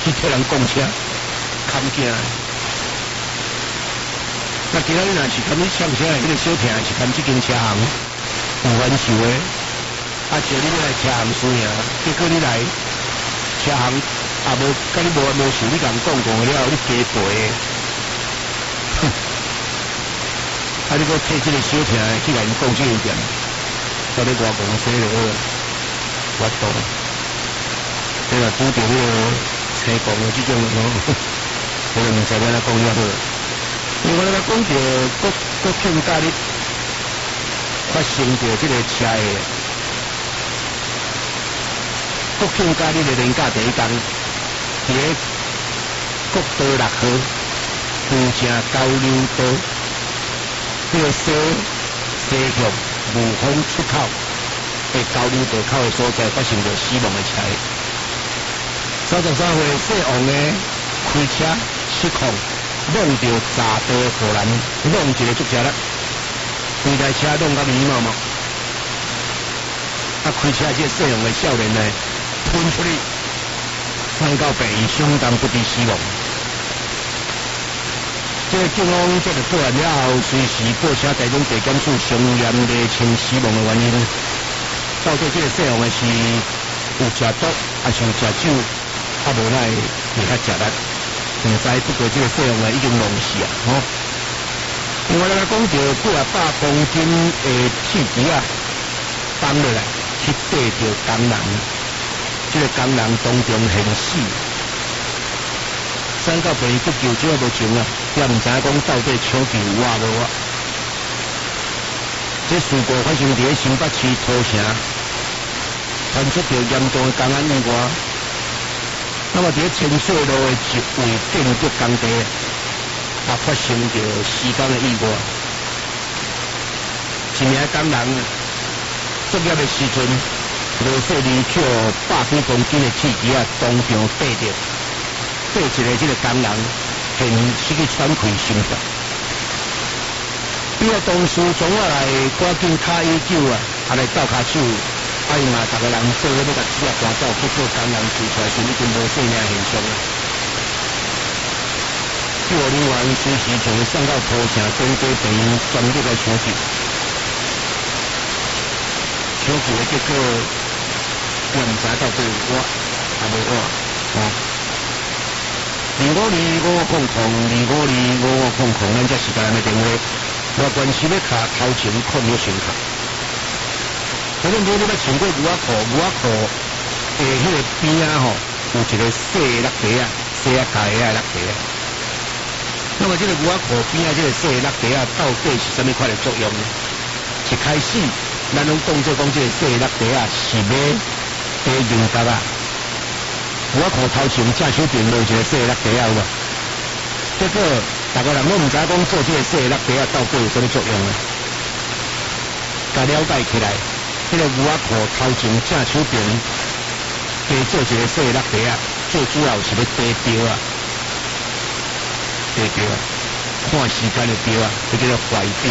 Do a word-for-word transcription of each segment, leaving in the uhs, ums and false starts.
去替人讲车，看惊。那今仔日若是看你上车，迄个小艇是看这间车行有完售的，啊，叫你来车行输赢，结果你来车行也无甲你无完无事，你甲人讲讲了，你加赔的，哼！啊，你搁替这个小艇去甲因讲这个店，到底外公说了我懂。这个拄着迄个车公的这种哦，我就唔知要安怎讲了好。因为我来讲着国国庆假日发生着这个车的国庆假日的年假第一天，伫个国道六号附城交流道，这个西西向雾峰出口的交流道口的所在发生着死亡的车。三十三岁姓王的开车失控，弄到匝道护栏，弄一个足车力，规台车弄到迷茫茫。啊，开车这个姓王的少年呢，喷出去，伤到病院，相当不治死亡。这个警方接到报案了后，随时报车台中地检署详严厘清死亡的原因。到底这个姓王的是有食毒，还是有食酒？啊，无奈会较食力，唔知不过这个费用啊已经弄死啊，吼！另外来讲着几啊百公斤的铁皮啊放落来，去缀着工人，这个工人当中现死，三到病院急救这无情啊，也唔知影讲到底抢救有啊无啊。这事故发生伫咧新北市土城，传出着严重的工安意外。那么，伫清水路的一位建筑工地，也发生着施工的意外。一名工人作业的时阵，落雪离去百几公斤的铁皮啊，当场跌着，跌一个这个工人，现失去喘气心跳。伊个同事总啊来赶紧卡医救啊，啊来斗骹手。啊，因嘛，逐个人做伙要甲纸啊搬走，结果工人救出来时已经无生命现象了。救护人员随时将伊送到土城中国病院专业来抢救，抢救的结果，我毋知到底有我，还无我，哦。二五二五空空，二五二五空空，咱这时间的电话，我关系要卡头前控要先卡。可能你你捌穿过牛仔裤，牛仔裤诶，迄个边啊吼，有一个细的lap底啊，细啊加的啊lap底啊。那么这个牛仔裤边啊，这个细的lap底啊，到底是什么款的作用呢？一开始，咱拢当作讲这个细的lap底啊，是要加牛角啊。牛仔裤头前正手边落一个细的lap底啊，有无？结果大家人拢唔知讲做这个细的lap底啊，到底有什么作用呢？甲了解起来。这个牛仔裤头前正手边加做一个细lap底啊，最主要是要地标啊，地标啊，看时间的标啊，这叫做怀表。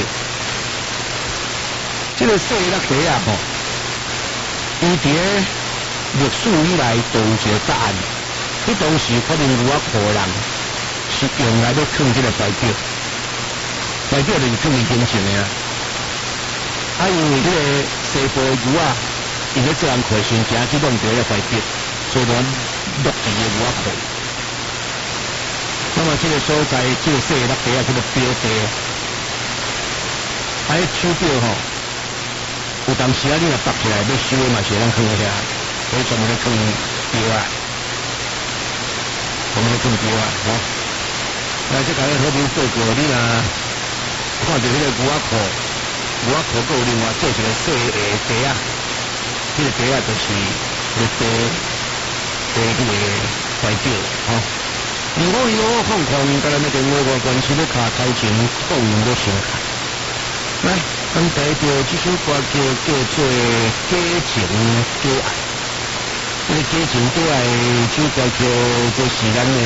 这个细lap底啊吼，伊伫咧历史以来都有一个答案。迄当时发明牛仔裤的人是用来要藏这个怀表，怀表就是藏伊形象的啊。啊，因为这个西部牛啊，伊咧做人creation行去弄着个怀表，所以讲落地的牛仔裤。那么这个所在，这个细lap底啊，这个标地，啊，迄手表吼，有当时啊，你若拔起来要收的嘛，是咱藏遐，所以专门咧藏表啊，专门咧藏表啊，吼。来，这个和平报告，你若看到迄个牛仔裤。牛仔裤还有另外做一个细的袋啊，这个袋啊就是要袋袋迄个怀表，吼。如果伊我放空，甲咱那电话我关系要卡头前放要先卡。来，咱第一条这首歌叫叫做《假情假爱》，这个《假情假爱》这首歌叫就是咱的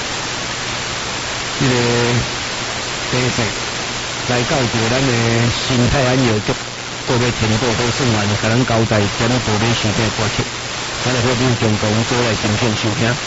这个第四。来到着咱的新泰安药局，各位听过好算完，甲咱交代点播的时间歌曲，咱来和平共同做来欣赏收听。